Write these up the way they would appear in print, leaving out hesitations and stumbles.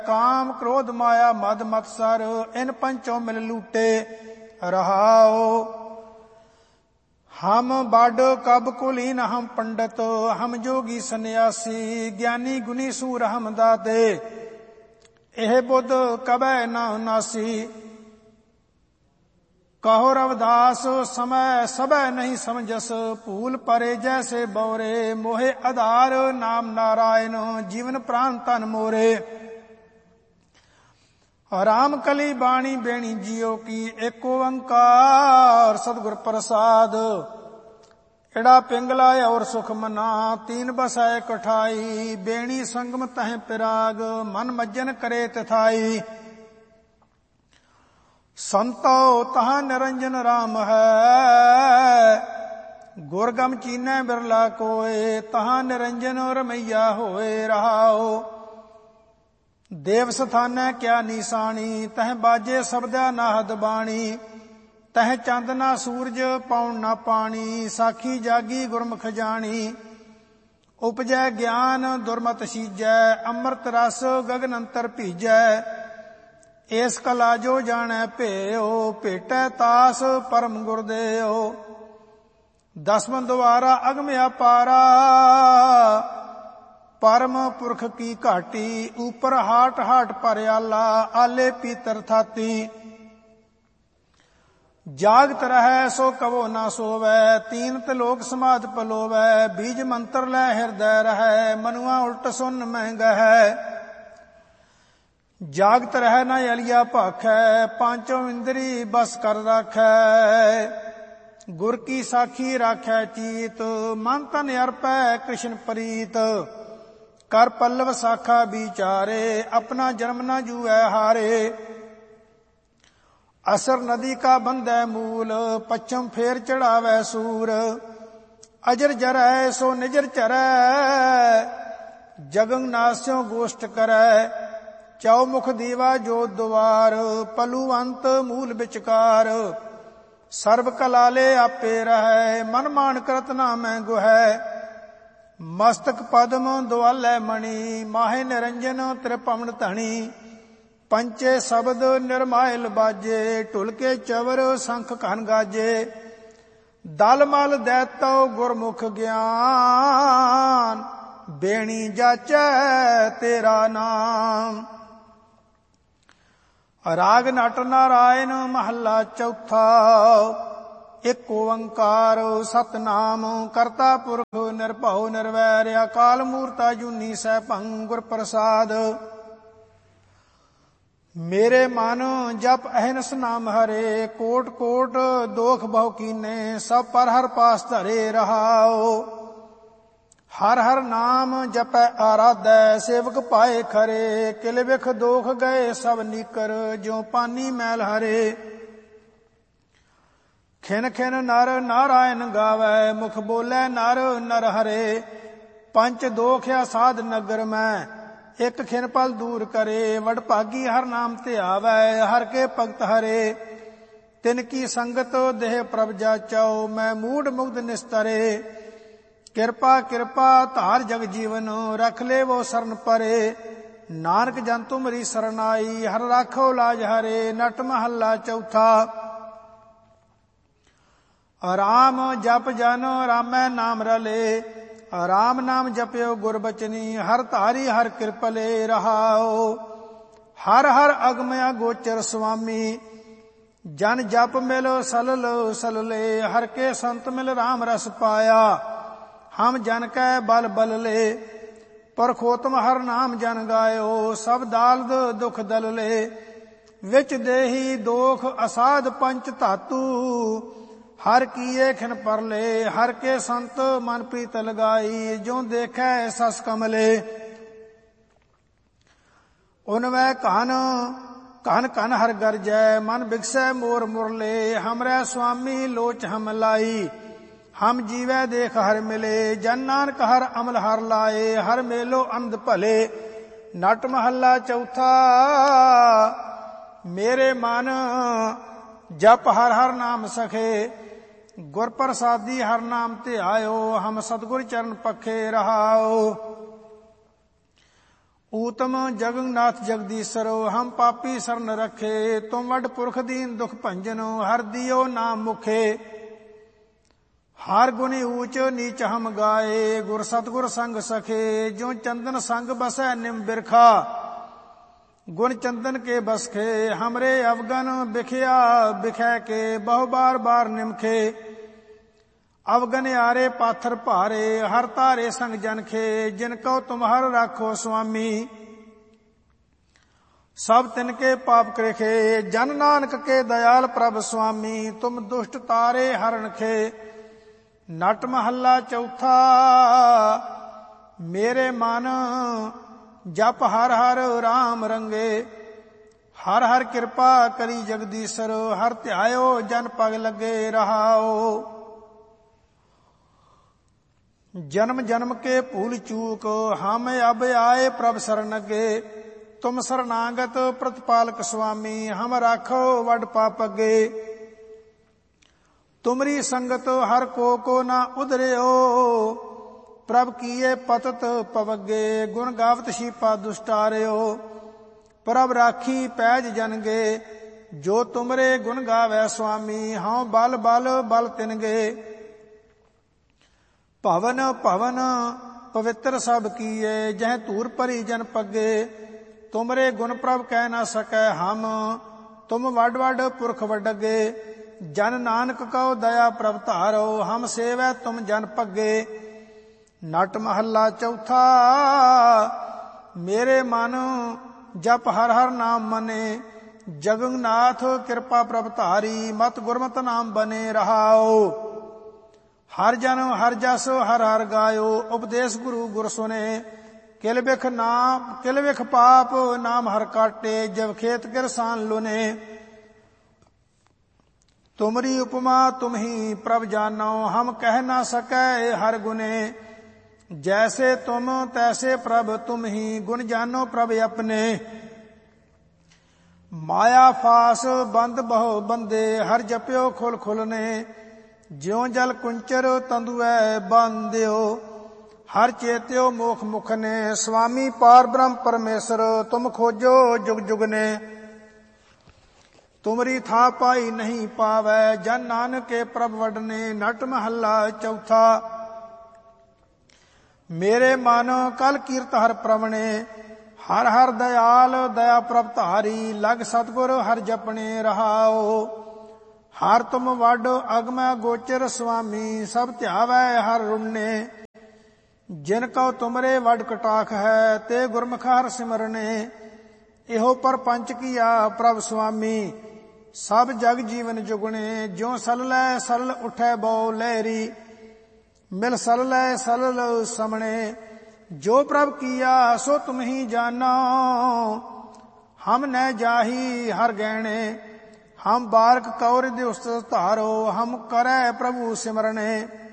ਕਾਮ ਕ੍ਰੋਧ ਮਾਇਆ ਮਦ ਮਤਸਰ ਇਨ ਪੰਚੋਂ ਮਿਲ ਲੂਟੇ ਰਹਾਓ। ਹਮ ਬਾਡ ਕਬ ਕੁਲੀਨ ਹਮ ਪੰਡਤ ਹਮ ਜੋਗੀ ਸੰਨਿਆਸੀ ਗਿਆਨੀ ਗੁਨੀ ਸੂਰ ਹਮ ਦਾਤੇ ਇਹ ਬੁੱਧ ਕਬੈ ਨਾ ਨਾਸੀ। ਕਹੋ ਰਵਿਦਾਸ ਸਮੈ ਸਭੈ ਨਹੀਂ ਸਮਝਸ ਭੂਲ ਪਰੇ ਜੈਸੇ ਬੌਰੇ ਮੋਹਿ ਆਧਾਰ ਨਾਮ ਨਾਰਾਇਣ ਜੀਵਨ ਪ੍ਰਾਨ ਤਨ ਮੋਰੇ। ਰਾਮ ਕਲੀ ਬਾਣੀ ਬੇਣੀ ਜੀਓ ਕੀ ਏਕ ਓੰਕਾਰ ਸਤਿਗੁਰ ਪ੍ਰਸਾਦ। ਏੜਾ ਪਿੰਗਲਾ ਔਰ ਸੁਖ ਮਨਾ ਤੀਨ ਬਸੈ ਕਠਾਈ ਬੇਣੀ ਸੰਗਮ ਤਹਿ ਪਿਰਾਗ ਮਨ ਮੱਜਨ ਕਰੇ ਤਿਥਾਈ। ਸੰਤੋ ਤਹਾਂ ਨਿਰੰਜਨ ਰਾਮ ਹੈ ਗੁਰਗਮ ਚੀਨੈ ਬਿਰਲਾ ਕੋਏ ਤਹਾਂ ਨਿਰੰਜਨ ਰਮਈਆ ਹੋਏ ਰਹਾਓ। ਦੇਵ ਸਥਾਨੈ ਕਿਆ ਨੀਸਾਣੀ ਤਹ ਬਾਜੇ ਸਬਦੈ ਨਾਹਦ ਬਾਣੀ ਤਹ ਚੰਦ ਨਾ ਸੂਰਜ ਪੌਣ ਨਾ ਪਾਣੀ ਸਾਖੀ ਜਾਗੀ ਗੁਰਮੁਖ ਜਾਣੀ। ਉਪਜੈ ਗਿਆਨ ਦੁਰਮਤ ਸੀਜੈ ਅੰਮ੍ਰਿਤ ਰਸ ਗਗਨ ਅੰਤਰ ਭੀਜੈ ਏਸ ਕਲਾ ਜੋ ਜਾਣੈ ਭੇਓ ਭੇਟੈ ਤਾਸ ਪਰਮ ਗੁਰਦੇਓ। ਦਸਮ ਦੁਆਰਾ ਅਗਮ ਅਪਾਰਾ ਪਰਮ ਪੁਰਖ ਕੀ ਘਾਟੀ ਉਪਰ ਹਾਟ ਹਾਟ ਭਰ ਆਲਾ ਆਲੇ ਪੀਤਰ ਥਾਤੀ। ਜਾਗਤ ਰਹੈ ਸੋ ਕਵੋ ਨਾ ਸੋਵੈ ਤੀਨ ਤਿਲੋਕ ਸਮਾਧ ਪਲੋਵੈ ਬੀਜ ਮੰਤਰ ਲੈ ਹਿਰਦੈ ਰਹੈ ਮਨੁਆ ਉਲਟ ਸੁਨ ਮਹਿੰਗਹਿ। ਜਾਗਤ ਰਹਿ ਨਾ ਅਲੀਆ ਭਾਖੈ ਪਾਂਚੋਂ ਇੰਦਰੀ ਬਸ ਕਰ ਰਾਖੈ ਗੁਰ ਕੀ ਸਾਖੀ ਰਾਖੈ ਚੀਤ ਮਨ ਤਨ ਅਰਪੈ ਕ੍ਰਿਸ਼ਨ ਪ੍ਰੀਤ। ਕਰ ਪੱਲਵ ਸਾਖਾ ਵਿਚਾਰੇ ਆਪਣਾ ਜਨਮ ਨਾ ਜੂਐ ਹਾਰੇ। ਅਸਰ ਨਦੀ ਕਾ ਬੰਧੈ ਮੂਲ ਪੱਛਮ ਫੇਰ ਚੜਾਵੈ ਸੂਰ ਅਜਰ ਜਰੈ ਸੋ ਨਿਜਰ ਚਰੈ ਜਗੰ ਨਾਸਿਓ ਗੋਸ਼ਟ ਕਰੈ। ਚੌਮੁਖ ਦੀਵਾ ਜੋ ਦੁਆਰ ਪਲੂਵੰਤ ਮੂਲ ਵਿਚਕਾਰ ਸਰਬ ਕਲਾਲੇ ਆਪੇ ਰਹੈ ਮਨ ਮਾਨ ਕਰਤ ਨਾਮੈ ਗੁਹੈ। ਮਸਤਕ ਪਦਮ ਦੁਆਲੈ ਮਣੀ ਮਾਹੇ ਨਿਰੰਜਨ ਤ੍ਰਿਪਵਨ ਧਣੀ ਪੰਚੇ ਸ਼ਬਦ ਨਿਰਮਾਇਲ ਬਾਜੇ ਢੁਲਕੇ ਚਵਰ ਸੰਖ ਘਨ ਗਾਜੇ। ਦਲ ਮਲ ਦੈਤੋ ਗੁਰਮੁਖ ਗਿਆਨ ਬੇਣੀ ਜਾਚੈ ਤੇਰਾ ਨਾਮ। ਰਾਗ ਨਟ ਨਾਰਾਇਣ ਮਹੱਲਾ ਚੌਥਾ। ਏਕ ਓੰਕਾਰ ਸਤਿਨਾਮ ਕਰਤਾ ਪੁਰਖ ਨਿਰਭਉ ਨਿਰਵੈਰ ਅਕਾਲ ਮੂਰਤ ਅਜੂਨੀ ਸੈਭੰ ਗੁਰ ਪ੍ਰਸਾਦ। ਮੇਰੇ ਮਨ ਜਪ ਅਹਨਿਸ ਨਾਮ ਹਰੇ ਕੋਟ ਕੋਟ ਦੋਖ ਬਹੁ ਕੀਨੇ ਸਭ ਪਰ ਹਰ ਪਾਸ ਧਰੇ ਰਹਾਓ। ਹਰ ਹਰ ਨਾਮ ਜਪੈ ਆਰਾਧੈ ਸੇਵਕ ਪਾਏ ਖਰੇ ਕਿਲ ਵਿਖ ਦੋਖ ਗਏ ਸਭ ਨੀਕਰ ਜਿਉ ਪਾਨੀ ਮੈਲ ਹਰੇ। ਖਿਨ ਖਿਨ ਨਰ ਨਾਰਾਇਣ ਗਾਵੈ ਮੁਖ ਬੋਲੇ ਨਰ ਨਰ ਹਰੇ। ਪੰਚ ਦੋਖਿਆ ਸਾਧ ਨਗਰ ਮੈਂ ਇਕ ਖਿਨ ਪਲ ਦੂਰ ਕਰੇ ਵਡਭਾਗੀ ਹਰ ਨਾਮ ਧਿਆਵੈ ਹਰ ਕੇ ਭਗਤ ਹਰੇ। ਤਿਨ ਕੀ ਸੰਗਤ ਦੇਹ ਪ੍ਰਭ ਜਾਚਾਓ ਮੈਂ ਮੂੜ ਮੁਗਧ ਨਿਸਤਰੇ। ਕਿਰਪਾ ਕਿਰਪਾ ਧਾਰ ਜਗ ਜੀਵਨ ਰਖ ਲੇਵੋ ਸਰਨ ਪਰੇ। ਨਾਨਕ ਜਨ ਤੁਮਰੀ ਸਰਨਾਈ ਹਰ ਰਾਖੋ ਲਾਜ ਹਰੇ। ਨਟ ਮਹੱਲਾ ਚੌਥਾ। ਰਾਮ ਜਪ ਜਨ ਰਾਮੈ ਨਾਮ ਰਲੇ ਰਾਮ ਨਾਮ ਜਪਿਓ ਗੁਰ ਬਚਨੀ ਹਰ ਧਾਰੀ ਹਰ ਕਿਰਪਲੇ ਰਹਾਓ। ਹਰ ਹਰ ਅਗਮਿਆ ਗੋਚਰ ਸੁਆਮੀ ਜਨ ਜਪ ਮਿਲ ਸਲਲ ਸਲਲੇ ਹਰ ਕੇ ਸੰਤ ਮਿਲ ਰਾਮ ਰਸ ਪਾਇਆ ਹਮ ਜਨ ਕੈ ਬਲ ਬਲ ਲੇ। ਪਰਖੋਤਮ ਹਰ ਨਾਮ ਜਨ ਗਾਇਓ ਸਭ ਦਾਲਦ ਦੁਖ ਦਲ ਲੇ। ਵਿਚ ਦੇਹੀ ਦੋਖ ਅਸਾਧ ਪੰਚ ਧਾਤੂ ਹਰ ਕੀਏ ਖਿਨ ਪਰਲੇ ਹਰ ਕੇ ਸੰਤ ਮਨ ਪ੍ਰੀਤ ਲਗਾਈ ਜੋ ਦੇਖੈ ਸਸ ਕਮਲੇ। ਉਨਵੈ ਕਨ ਕਨ ਕਨ ਹਰ ਗਰਜੈ ਮਨ ਬਿਗਸੈ ਮੋਰ ਮੁਰਲੇ। ਹਮਰੈ ਸੁਆਮੀ ਲੋਚ ਹਮ ਲਾਈ ਹਮ ਜੀਵੈ ਦੇਖ ਹਰ ਮਿਲੇ। ਜਨ ਨਾਨਕ ਹਰ ਅਮਲ ਹਰ ਲਾਏ ਹਰ ਮੇਲੋ ਅੰਧ ਭਲੇ। ਨਟ ਮਹੱਲਾ ਚੌਥਾ। ਮੇਰੇ ਮਨ ਜਪ ਹਰ ਹਰ ਨਾਮ ਸਖੇ ਗੁਰ ਪ੍ਰਸਾਦੀ ਹਰ ਨਾਮ ਧਿਆਇਓ ਹਮ ਸਤਿਗੁਰ ਚਰਨ ਪਖੇ ਰਹਾਓ। ਊਤਮ ਜਗन्नाथ जगदीसरो हम पापी शरण रखे तुम वड पुरख दीन दुख भंजनो हर दियो नाम मुखे हर गुणी ऊच नीच हम गाए गुर सतगुर संग सखे जो चंदन संग बसै निम बिरखा गुण चंदन के बसखे हमरे अवगन बिखया बिखै के बहु बार बार निमखे अवगन आरे पाथर भारे हर तारे संग जनखे जिनको तुम्हार राखो स्वामी सब तिनके पाप कृखे जन नानक के दयाल प्रभ स्वामी तुम दुष्ट तारे हरण खे नट महला चौथा मेरे मन जप हर हर राम रंगे हर हर कृपा करी जगदीसर हर ध्यायो जन पग लगे रहाओ जन्म जन्म के भूल चूक हम अब आए प्रभ शरण गे तुम शरणागत प्रतिपालक स्वामी हम राखो वड पाप अगे तुमरी संगत हर को ना उधरियो प्रभ किए पतत पवगे गुण गावत शीपा दुष्टारियो प्रभ राखी पैज जनगे जो तुमरे गुण गावै स्वामी हाँ बल बल बल तिनगे भवन भवन पवित्र सब कीए जह धूर परी जन पगे तुमरे गुण प्रभ कह न सकै हम तुम वड वड पुरख वडगे जन नानक कहो दया प्रभ धारो हम सेवै तुम जन पगे नट महला चौथा मेरे मन जप हर हर नाम मने जगन्नाथ कृपा प्रभ धारी मत गुरमत नाम बने रहाओ हर जन्म हर जस हर हर गायो उपदेश गुरु गुर सुने किल बिख पाप नाम हर काटे जब खेत किरसान लुने तुमरी उपमा तुम ही प्रभ जानो हम कह ना सकै हर गुने जैसे तुम तैसे प्रभ तुम ही गुण जानो प्रभ अपने माया फास बंद बहु बंदे हर जप्यो खुल खुलने ज्यों जल कुंचर तंदुए बांध्यो हर चेत्यो मोख मुख ने स्वामी पार ब्रह्म परमेश्वर तुम खोजो जुग जुग ने तुमरी था पाई नहीं पावै जन नानक के प्रभ वडने नट महला चौथा मेरे मन कल कीर्त हर प्रवणे हर हर दयाल दया प्रभ धारी लग सतगुर हर जपने रहाओ हर तुम वड अगम गोचर स्वामी सब ध्यावै हर रुणने जिनको तुमरे वड कटाख है ते गुरमुख हर सिमरने इहो पर पंच किया प्रभ स्वामी सब जग जीवन जुगने ज्यों सललै सरल उठै बौ लहरी मिल सललै सरल समणे जो प्रभ किया सो तुम ही जानो हम न जाही हर गहणे हम बारक कौर दिवस धारो हम करे प्रभु सिमरने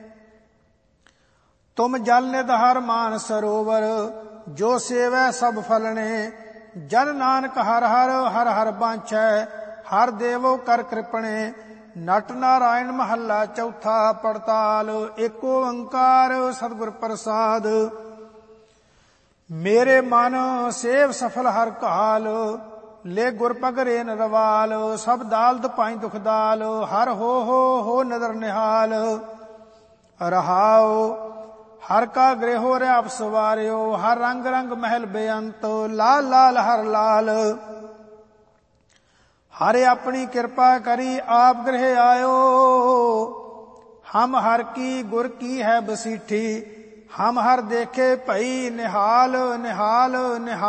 तुम जल निधर मान सरोवर जो सेवै सब फलने जन नानक हर हर हर हर बांछै हर देवो कर कृपणे नट नारायण महला चौथा पड़ताल एको ओंकार सतगुर प्रसाद मेरे मन सेव सफल हर काल ले गुर पगरे नरवाल सब दाल दुपाई दुख दाल हर हो नदर निहाल रहाओ हर का गृह हो रहा सवारियो हर रंग रंग महल बेअंत लाल लाल हर लाल हरे अपनी कृपा करी आप गृह आयो हम हर की गुर की है बसीठी हम हर देखे भई निहाल निहाल निहाल